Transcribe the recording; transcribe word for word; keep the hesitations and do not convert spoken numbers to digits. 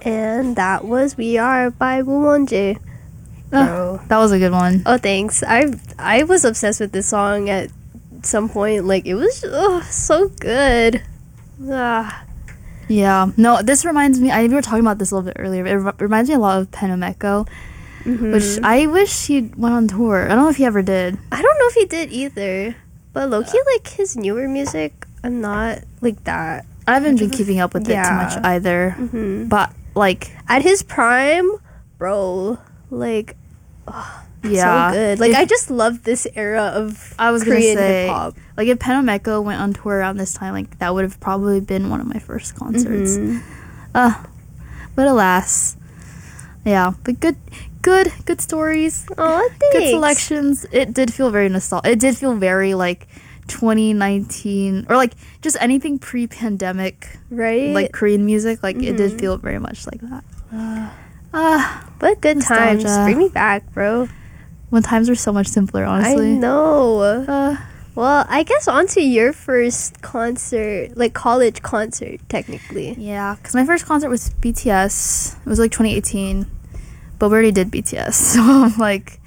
And that was We Are by Woo Won-jae. Oh, that was a good one. Oh, thanks. I I was obsessed with this song at some point. Like, it was oh, so good. Ah. Yeah. No, this reminds me, I we were talking about this a little bit earlier. It re- reminds me a lot of Penomeko, Mm-hmm. which I wish he went on tour. I don't know if he ever did. I don't know if he did either. But low-key, like, his newer music, I'm not like that. I haven't been keeping up with it too Yeah. much either. Mm-hmm. But, like, At his prime, bro, like, yeah. so good. Like, If- I just love this era of I was Korean gonna say, hip-hop. like, if Penomeko went on tour around this time, like, that would have probably been one of my first concerts. Mhm. Uh, but alas, yeah. But good, good, good stories. Aw, thanks. Good selections. It did feel very nostalgic. It did feel very, like, twenty nineteen, or, like, just anything pre-pandemic, Right? like, Korean music. Like, it did Mhm. feel very much like that. Uh, But good times. Nostalgia. Bring me back, bro. when times were so much simpler, honestly. I know. Uh, Well, I guess on to your first concert, like college concert, technically. Yeah, because my first concert was B T S. It was like twenty eighteen, but we already did B T S, so I'm like,